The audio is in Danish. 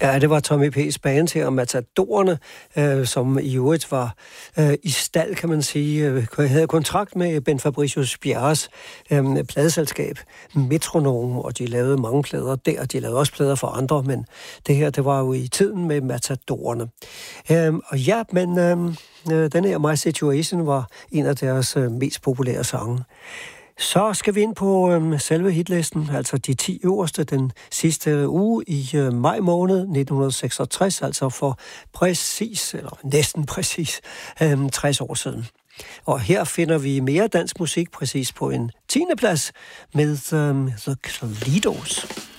Ja, det var Tommy P's band her, Matadorerne, som i øvrigt var i stald, kan man sige. Havde kontrakt med Ben Fabricius Bjerres pladeselskab, Metronom, og de lavede mange plader der. De lavede også plader for andre, men det her, det var jo i tiden med Matadorerne. Og ja, men den her My Situation var en af deres mest populære sange. Så skal vi ind på selve hitlisten, altså de 10 øverste den sidste uge i maj måned 1966, altså for præcis, eller næsten præcis, 60 år siden. Og her finder vi mere dansk musik præcis på en 10. plads med The Calidos.